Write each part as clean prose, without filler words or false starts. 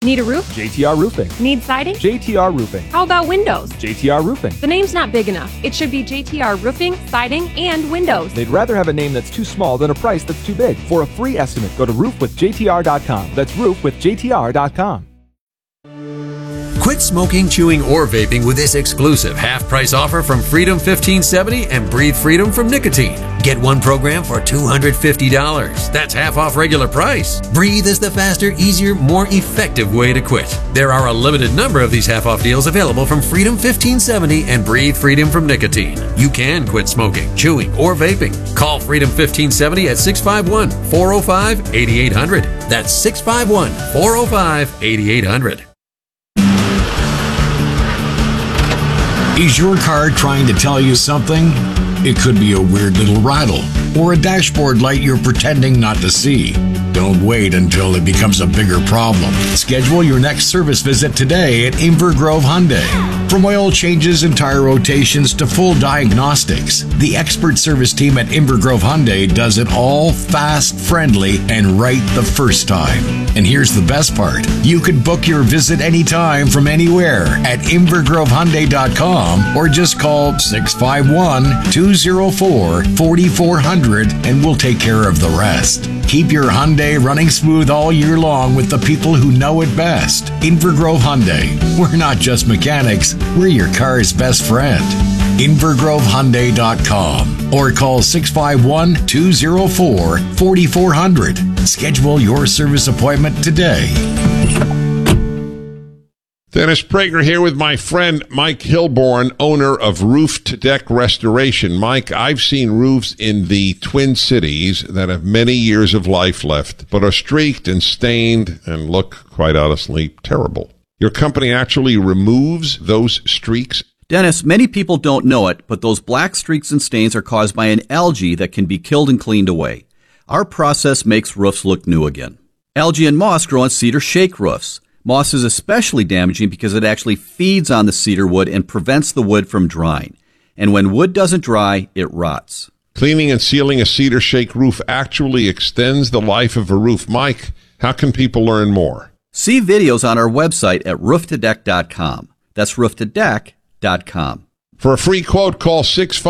Need a roof? JTR Roofing. Need siding? JTR Roofing. How about windows? JTR Roofing. The name's not big enough. It should be JTR Roofing, Siding, and Windows. They'd rather have a name that's too small than a price that's too big. For a free estimate, go to roofwithjtr.com. That's roofwithjtr.com. Quit smoking, chewing, or vaping with this exclusive half-price offer from Freedom 1570 and Breathe Freedom from nicotine. Get one program for $250. That's half off regular price. Breathe is the faster, easier, more effective way to quit. There are a limited number of these half-off deals available from Freedom 1570 and Breathe Freedom from nicotine. You can quit smoking, chewing, or vaping. Call Freedom 1570 at 651-405-8800. That's 651-405-8800. Is your car trying to tell you something? It could be a weird little rattle or a dashboard light you're pretending not to see. Don't wait until it becomes a bigger problem. Schedule your next service visit today at Inver Grove Hyundai. From oil changes and tire rotations to full diagnostics, the expert service team at Inver Grove Hyundai does it all fast, friendly, and right the first time. And here's the best part. You could book your visit anytime from anywhere at invergrovehyundai.com or just call 651-204-4400 and we'll take care of the rest. Keep your Hyundai running smooth all year long with the people who know it best. Inver Grove Hyundai. We're not just mechanics, we're your car's best friend. invergrovehyundai.com or call 651-204-4400. Schedule your service appointment today. Dennis Prager here with my friend Mike Hilborn, owner of Roof to Deck Restoration. Mike, I've seen roofs in the Twin Cities that have many years of life left, but are streaked and stained and look, quite honestly, terrible. Your company actually removes those streaks? Dennis, many people don't know it, but those black streaks and stains are caused by an algae that can be killed and cleaned away. Our process makes roofs look new again. Algae and moss grow on cedar shake roofs. Moss is especially damaging because it actually feeds on the cedar wood and prevents the wood from drying. And when wood doesn't dry, it rots. Cleaning and sealing a cedar shake roof actually extends the life of a roof. Mike, how can people learn more? See videos on our website at rooftodeck.com. That's rooftodeck.com. For a free quote, call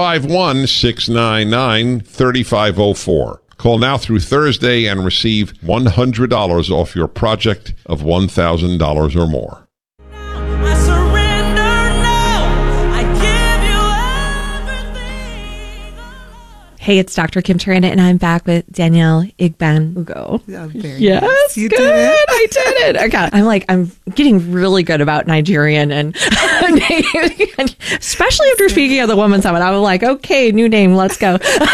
651-699-3504. Call now through Thursday and receive $100 off your project of $1,000 or more. Hey, it's Dr. Kim Tarana, and I'm back with Danielle Igbeneghu. Yes, nice. You did it. I did it. Okay. I'm getting really good about Nigerian and especially after speaking at the Women's Summit. I was like, okay, new name, let's go.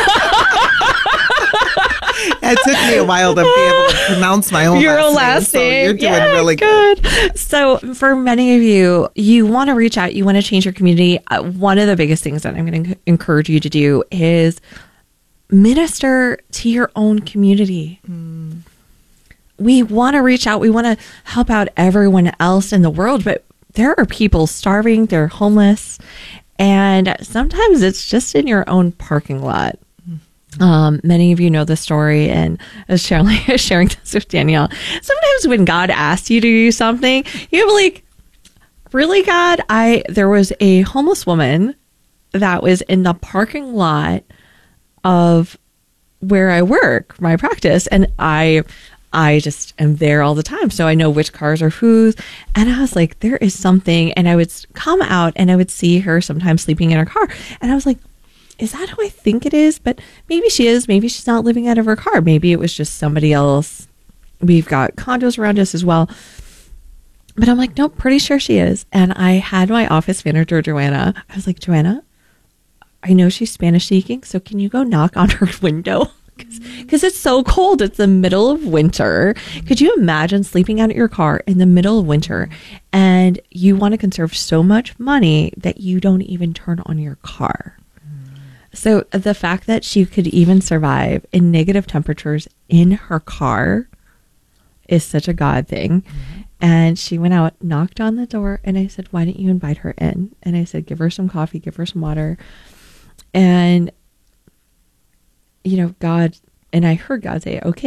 It took me a while to be able to pronounce my own last name. So you're doing really good. So for many of you, you want to reach out, you want to change your community. One of the biggest things that I'm going to encourage you to do is minister to your own community. We want to reach out. We want to help out everyone else in the world, but there are people starving, they're homeless, and sometimes it's just in your own parking lot. Many of you know the story, and I was sharing this with Danielle. Sometimes when God asks you to do something, you're like, really, God? There was a homeless woman that was in the parking lot of where I work, my practice, and I just am there all the time, so I know which cars are whose. And I was like, there is something, and I would come out and I would see her sometimes sleeping in her car, and I was like, is that who I think it is? But maybe she is. Maybe she's not living out of her car. Maybe it was just somebody else. We've got condos around us as well. But I'm like, nope, pretty sure she is. And I had my office manager, Joanna. I was like, Joanna, I know she's Spanish speaking, so can you go knock on her window? Because it's so cold. It's the middle of winter. Could you imagine sleeping out at your car in the middle of winter, and you want to conserve so much money that you don't even turn on your car? So the fact that she could even survive in negative temperatures in her car is such a God thing. Mm-hmm. And she went out, knocked on the door, and I said, why don't you invite her in? And I said, give her some coffee, give her some water. And, God, and I heard God say, okay,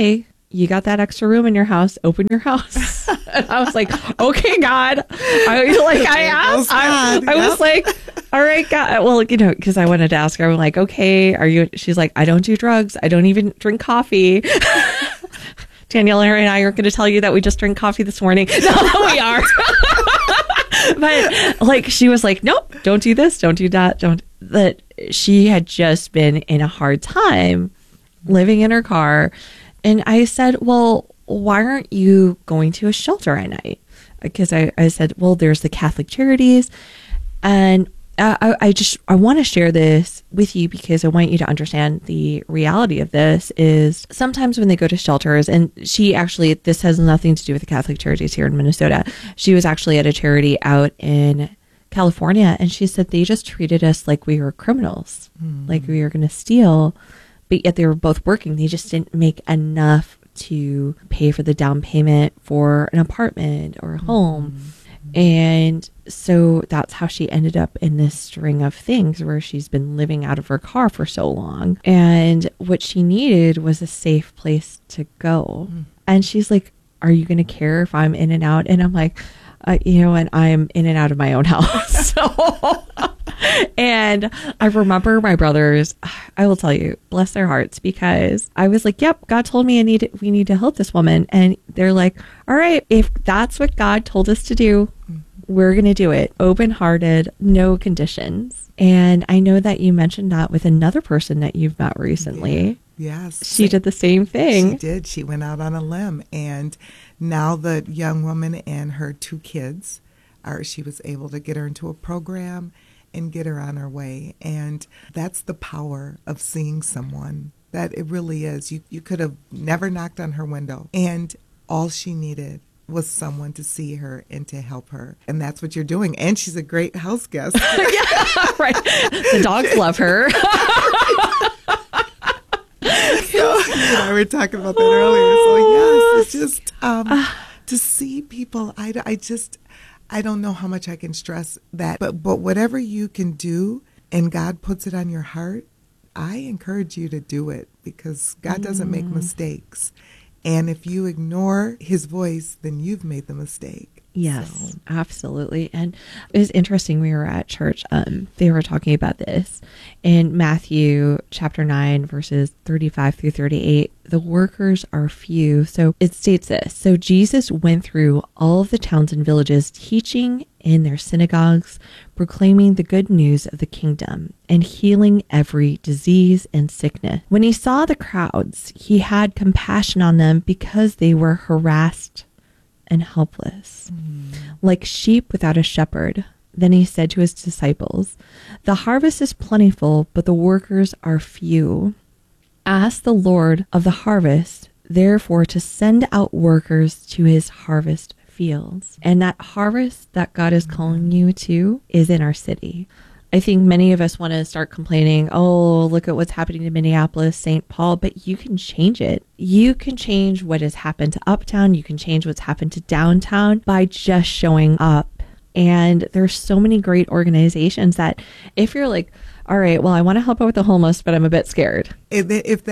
you got that extra room in your house, open your house. And I was like, okay, God. I was like, all right, God. Well, because I wanted to ask her, I'm like, okay, she's like, I don't do drugs. I don't even drink coffee. Danielle and I are going to tell you that we just drank coffee this morning. No, we are. But like, she was like, nope, don't do this. Don't do that. That she had just been in a hard time living in her car. And I said, well, why aren't you going to a shelter at night? Because I said, well, there's the Catholic Charities. And I want to share this with you because I want you to understand the reality of this is sometimes when they go to shelters, and this has nothing to do with the Catholic Charities here in Minnesota. She was actually at a charity out in California, and she said they just treated us like we were criminals, like we were going to steal, but yet they were both working. They just didn't make enough to pay for the down payment for an apartment or a home. And so that's how she ended up in this string of things where she's been living out of her car for so long. And what she needed was a safe place to go. And she's like, are you going to care if I'm in and out? And I'm like, and I'm in and out of my own house. And I remember my brothers, I will tell you, bless their hearts, because I was like, yep, God told me we need to help this woman. And they're like, all right, if that's what God told us to do, we're going to do it. Open-hearted, no conditions. And I know that you mentioned that with another person that you've met recently. Yes. She did the same thing. She did. She went out on a limb. And now the young woman and her 2 kids, she was able to get her into a program and get her on her way. And that's the power of seeing someone. That it really is. You could have never knocked on her window. And all she needed was someone to see her and to help her. And that's what you're doing. And she's a great house guest. Yeah, right. The dogs love her. We were talking about that earlier. So yes, it's just to see people. I don't know how much I can stress that. But whatever you can do and God puts it on your heart, I encourage you to do it, because God doesn't make mistakes. And if you ignore his voice, then you've made the mistake. Yes, absolutely. And it was interesting. We were at church. They were talking about this in Matthew chapter 9, verses 35 through 38. The workers are few. So it states this. So Jesus went through all of the towns and villages, teaching in their synagogues, proclaiming the good news of the kingdom, and healing every disease and sickness. When he saw the crowds, he had compassion on them because they were harassed and helpless, like sheep without a shepherd. Then he said to his disciples, the harvest is plentiful, but the workers are few. Ask the Lord of the harvest, therefore, to send out workers to his harvest fields. And that harvest that God is calling you to is in our city. I think many of us want to start complaining, oh, look at what's happening to Minneapolis, St. Paul, but you can change it. You can change what has happened to Uptown. You can change what's happened to downtown by just showing up. And there's so many great organizations that if you're like, all right, well, I want to help out with the homeless, but I'm a bit scared. If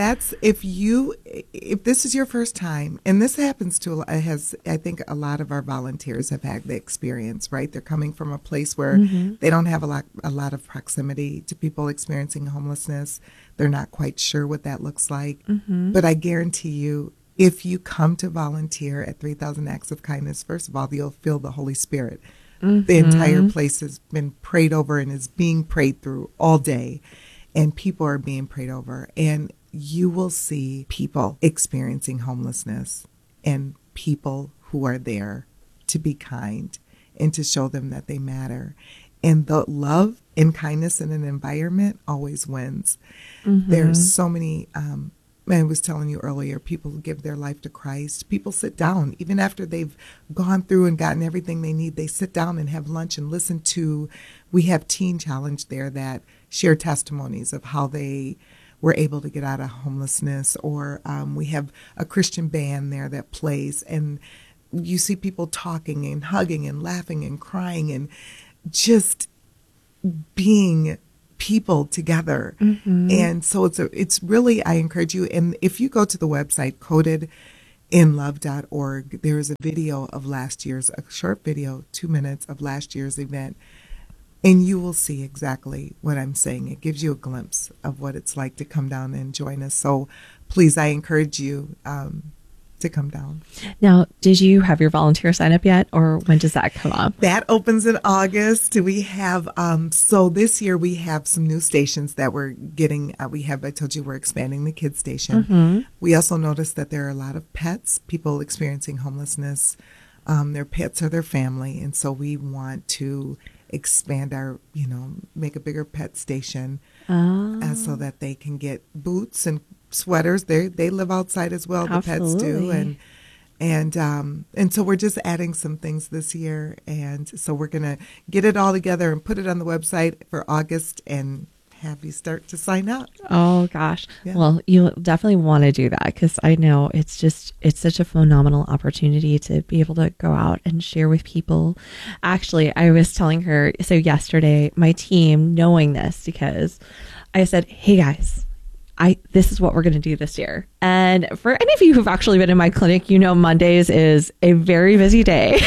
this is your first time, and this happens to, I think a lot of our volunteers have had the experience, right? They're coming from a place where they don't have a lot of proximity to people experiencing homelessness. They're not quite sure what that looks like. But I guarantee you, if you come to volunteer at 3,000 Acts of Kindness, first of all, you'll feel the Holy Spirit. The entire place has been prayed over and is being prayed through all day, and people are being prayed over, and you will see people experiencing homelessness and people who are there to be kind and to show them that they matter. And the love and kindness in an environment always wins. There's so many I was telling you earlier, people who give their life to Christ, people sit down, even after they've gone through and gotten everything they need, they sit down and have lunch and listen to, we have Teen Challenge there that share testimonies of how they were able to get out of homelessness, or we have a Christian band there that plays, and you see people talking and hugging and laughing and crying and just being people together. And so it's really, I encourage you, and if you go to the website, Coded, inlove.org. There is a video of a short video, 2 minutes of last year's event. And you will see exactly what I'm saying. It gives you a glimpse of what it's like to come down and join us. So please, I encourage you to come down. Now, did you have your volunteer sign up yet, or when does that come up? That opens in August. We have, so this year we have some new stations that we're getting. I told you we're expanding the kids station. Mm-hmm. We also noticed that there are a lot of pets, people experiencing homelessness. Their pets are their family. And so we want to expand make a bigger pet station so that they can get boots and sweaters. They live outside as well. Absolutely. The pets do. And so we're just adding some things this year. And so we're going to get it all together and put it on the website for August and have you start to sign up. Oh gosh. Yeah. Well, you definitely want to do that, because I know it's such a phenomenal opportunity to be able to go out and share with people. Actually, I was telling her, so yesterday, my team, knowing this, because I said, hey guys, this is what we're going to do this year. And for any of you who've actually been in my clinic, Mondays is a very busy day.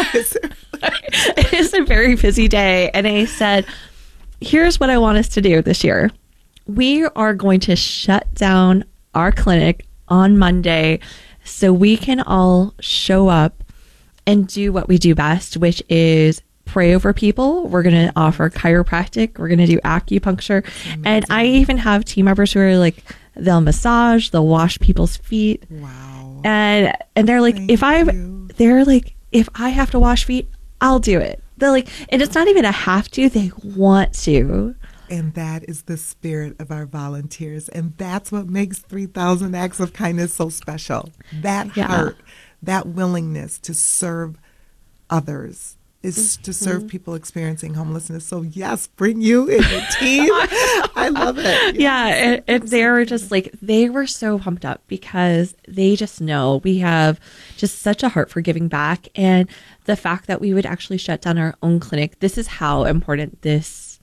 It is a very busy day. And I said, here's what I want us to do this year. We are going to shut down our clinic on Monday so we can all show up and do what we do best, which is pray over people. We're going to offer chiropractic. We're going to do acupuncture. And I even have team members who are like, they'll massage, they'll wash people's feet. Wow. And they're like, if I have to wash feet, I'll do it. They're like, and it's not even a have to, they want to. And that is the spirit of our volunteers. And that's what makes 3,000 Acts of Kindness so special. That heart, that willingness to serve others is to serve people experiencing homelessness. So yes, bring you in the team. I love it. Yeah. And they were just like, they were so pumped up because they just know we have just such a heart for giving back. And the fact that we would actually shut down our own clinic, this is how important this,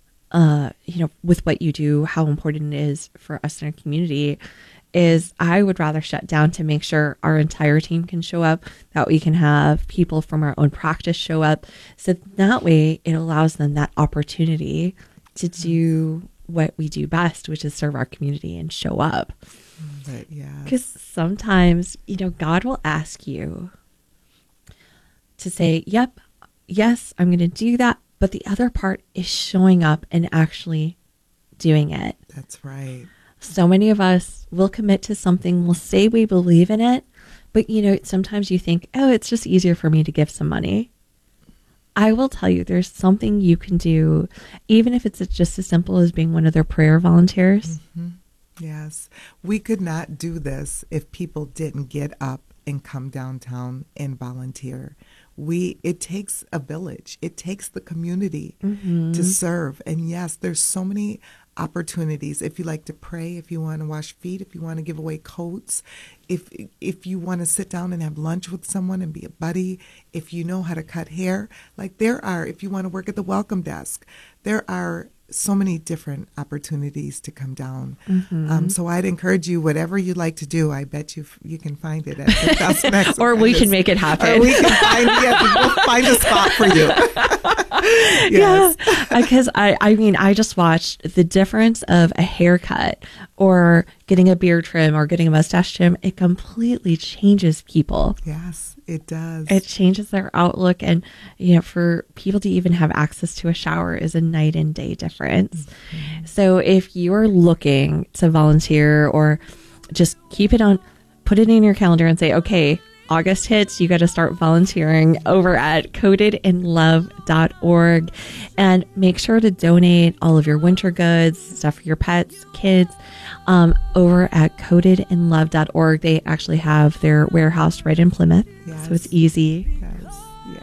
with what you do, how important it is for us in our community, is I would rather shut down to make sure our entire team can show up, that we can have people from our own practice show up. So that way it allows them that opportunity to do what we do best, which is serve our community and show up. Because sometimes, God will ask you to say, yep, yes, I'm going to do that. But the other part is showing up and actually doing it. That's right. So many of us will commit to something, we'll say we believe in it, but sometimes you think, oh, it's just easier for me to give some money. I will tell you, there's something you can do, even if it's just as simple as being one of their prayer volunteers. Mm-hmm. Yes. We could not do this if people didn't get up and come downtown and volunteer. It takes a village. It takes the community to serve. And yes, there's so many opportunities. If you like to pray, if you want to wash feet, if you want to give away coats, if you want to sit down and have lunch with someone and be a buddy, if you know how to cut hair, if you want to work at the welcome desk, there are so many different opportunities to come down. So I'd encourage you, whatever you'd like to do, I bet you can find it at the Thousand Acts. Or we can make it happen. Or we can we'll find a spot for you. Yes. Yeah, because I just watched the difference of a haircut or getting a beard trim or getting a mustache trim. It completely changes people. Yes, it does. It changes their outlook. And, for people to even have access to a shower is a night and day difference. So if you're looking to volunteer, or just put it in your calendar and say, okay, August hits, you got to start volunteering over at codedinlove.org, and make sure to donate all of your winter goods, stuff for your pets, kids, over at codedinlove.org. They actually have their warehouse right in Plymouth, so it's easy